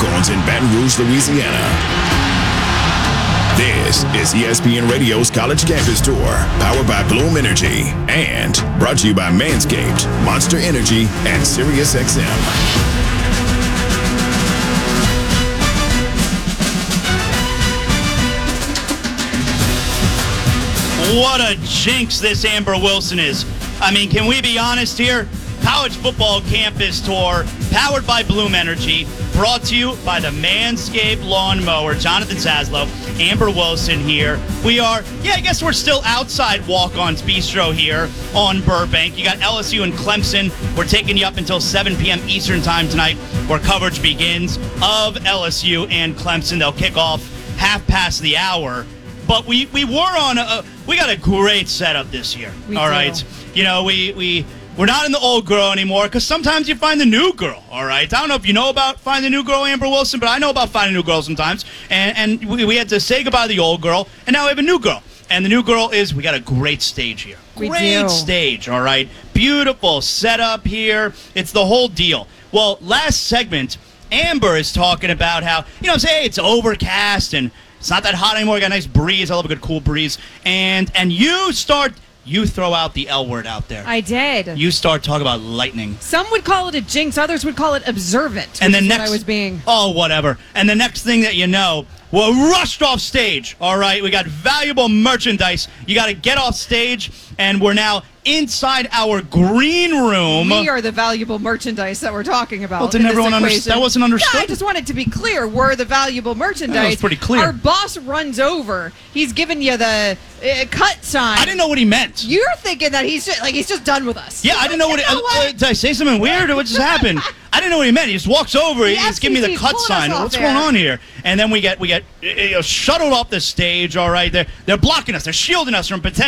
Walk-Ons in Baton Rouge, Louisiana. This is ESPN Radio's College Campus Tour, powered by Bloom Energy, and brought to you by Manscaped, Monster Energy, and SiriusXM. What a jinx this Amber Wilson is. I mean, can we be honest here? College Football Campus Tour, powered by Bloom Energy, brought to you by the Manscaped Lawnmower. Jonathan Zaslow, Amber Wilson here. We are, I guess we're still outside Walk-On's Bistro here on Burbank. You got LSU and Clemson. We're taking you up until 7 p.m. Eastern time tonight, where coverage begins of LSU and Clemson. They'll kick off half past the hour. But we got a great setup this year. All right. You know, we're not in the old girl anymore, because sometimes you find the new girl. All right. I don't know if you know about finding the new girl, Amber Wilson, but I know about finding a new girl sometimes. And we had to say goodbye to the old girl, and now we have a new girl. And the new girl is, we got a great stage here. Great stage, all right. Beautiful setup here. It's the whole deal. Well, last segment, Amber is talking about how, say it's overcast and it's not that hot anymore. We got a nice breeze. I love a good cool breeze. And you throw out the L word out there. I did. You start talking about lightning. Some would call it a jinx. Others would call it observant. And the next, what I was being. Oh, whatever. And the next thing that you know, we're rushed off stage. All right, we got valuable merchandise. You got to get off stage, and we're now inside our green room. We are the valuable merchandise that we're talking about. Well, didn't everyone understand? That wasn't understood. Yeah, I just wanted to be clear. We're the valuable merchandise. That was pretty clear. Our boss runs over. He's giving you the cut sign. I didn't know what he meant. You're thinking that he's just done with us. Yeah, I didn't know what. Did I say something weird, or what just happened? I didn't know what he meant. He just walks over. He just gives me the cut sign. What's going on here? And then we get shuttled off the stage. All right, they're blocking us. They're shielding us from potential